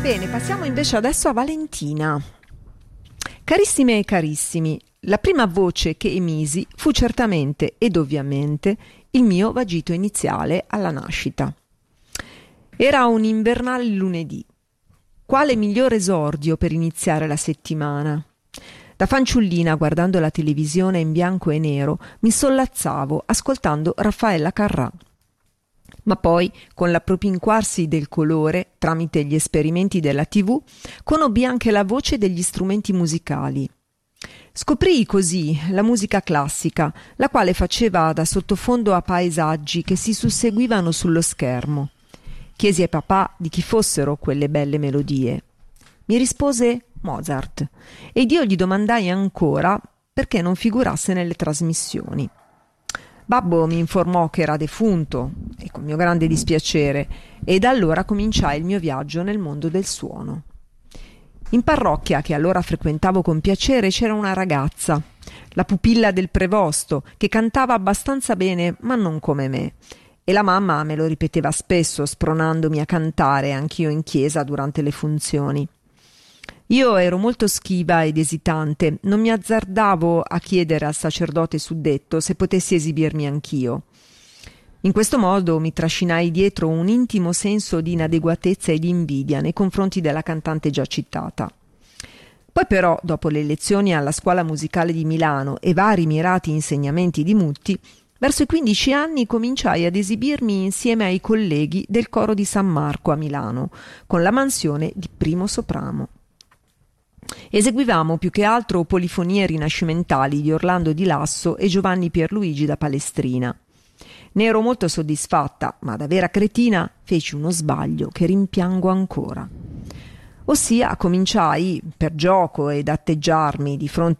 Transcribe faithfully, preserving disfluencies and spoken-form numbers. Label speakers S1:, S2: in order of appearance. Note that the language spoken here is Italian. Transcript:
S1: Bene, passiamo invece adesso a Valentina. Carissime e carissimi, la prima voce che emisi fu certamente ed ovviamente il mio vagito iniziale alla nascita. Era un invernale lunedì. Quale migliore esordio per iniziare la settimana? Da fanciullina, guardando la televisione in bianco e nero, mi sollazzavo ascoltando Raffaella Carrà. Ma poi, con l'appropinquarsi del colore, tramite gli esperimenti della tivù, conobbi anche la voce degli strumenti musicali. Scoprii così la musica classica, la quale faceva da sottofondo a paesaggi che si susseguivano sullo schermo. Chiesi ai papà di chi fossero quelle belle melodie. Mi rispose Mozart, ed io gli domandai ancora perché non figurasse nelle trasmissioni. Babbo mi informò che era defunto, e con mio grande dispiacere, e da allora cominciai il mio viaggio nel mondo del suono. In parrocchia, che allora frequentavo con piacere, c'era una ragazza, la pupilla del prevosto, che cantava abbastanza bene, ma non come me, e la mamma me lo ripeteva spesso, spronandomi a cantare anch'io in chiesa durante le funzioni. Io ero molto schiva ed esitante, non mi azzardavo a chiedere al sacerdote suddetto se potessi esibirmi anch'io. In questo modo mi trascinai dietro un intimo senso di inadeguatezza e di invidia nei confronti della cantante già citata. Poi però, dopo le lezioni alla scuola musicale di Milano e vari mirati insegnamenti di Mutti, verso i quindici anni cominciai ad esibirmi insieme ai colleghi del coro di San Marco a Milano, con la mansione di primo soprano. Eseguivamo più che altro polifonie rinascimentali di Orlando di Lasso e Giovanni Pierluigi da Palestrina. Ne ero molto soddisfatta, ma da vera cretina feci uno sbaglio che rimpiango ancora. Ossia, cominciai, per gioco ed atteggiarmi di fronte